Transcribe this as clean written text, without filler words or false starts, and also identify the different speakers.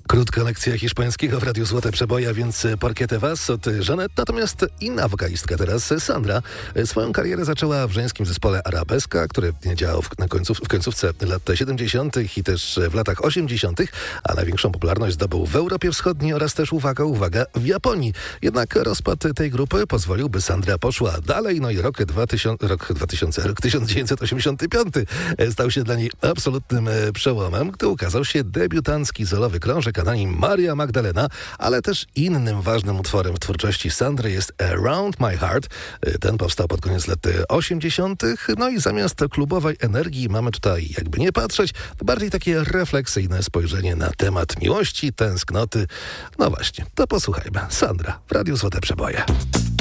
Speaker 1: Krótka lekcja hiszpańskiego w Radiu Złote Przeboje, więc ¿por qué te vas? Od Żanet. Natomiast inna wokalistka teraz, Sandra, swoją karierę zaczęła w żeńskim zespole Arabeska, który działał w końcówce lat 70. i też w latach 80., a największą popularność zdobył w Europie Wschodniej oraz też, uwaga, w Japonii. Jednak rozpad tej grupy pozwolił, by Sandra poszła dalej, no i rok 1985 stał się dla niej absolutnym przełomem, gdy ukazał się debiutancki solowy krążek, a na nim Maria Magdalena, ale też innym ważnym utworem w twórczości Sandry jest Around My Heart. Ten powstał pod koniec lat 80. No i zamiast klubowej energii mamy tutaj, jakby nie patrzeć, bardziej takie refleksyjne spojrzenie na temat miłości, tęsknoty. No właśnie, to posłuchajmy. Sandra w Radiu Złote Przeboje.